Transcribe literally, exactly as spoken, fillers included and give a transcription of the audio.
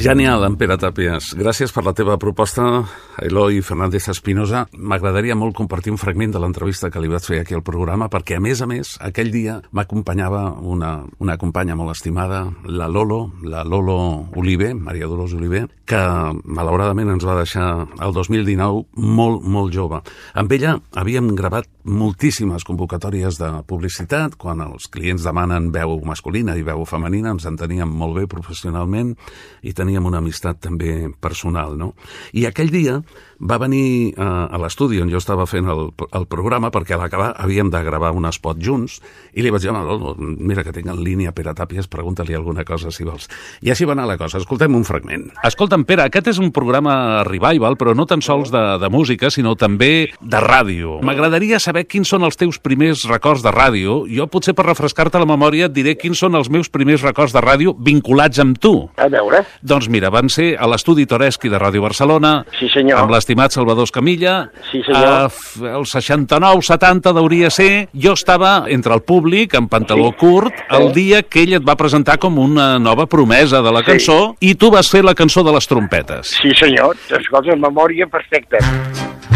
Genial, en Pere Tàpies. Gràcies per la teva proposta, Eloi Fernández Espinosa. M'agradaria molt compartir un fragment de l'entrevista que li vaig fer aquí al programa, perquè, a més a més, aquell dia m'acompanyava una, una companya molt estimada, la Lolo, la Lolo Oliver, Maria Dolors Oliver, que malauradament ens va deixar el dos mil dinou molt, molt jove. Amb ella havíem gravat moltíssimes convocatòries de publicitat. Quan els clients demanen veu masculina i veu femenina, ens enteníem molt bé professionalment i teníem una amistat també personal, no? I aquell dia va venir eh, a l'estudi on jo estava fent el, el programa, perquè a l'acabar havíem de gravar un spot junts, i li vaig dir, oh, mira que tinc en línia Pere Tàpies, pregunta-li alguna cosa si vols. I així va anar la cosa. Escoltem un fragment. Escolta'm, Pere, aquest és un programa revival, però no tan sols de, de música, sinó també de ràdio. M'agradaria saber quins són els teus primers records de ràdio. Jo, potser per refrescar-te la memòria, et diré quins són els meus primers records de ràdio vinculats amb tu. A veure. Doncs mira, van ser a l'estudi Toreschi de Ràdio Barcelona, sí, senyor. Amb l'estimat Salvador Escamilla, sí, senyor. Eh, el seixanta-nou setanta hauria ser, jo estava entre el públic, amb pantaló sí. curt, el dia que ell et va presentar com una nova promesa de la sí. cançó, i tu vas fer la cançó de les trompetes. Sí, senyor, escolta, memòria perfecta.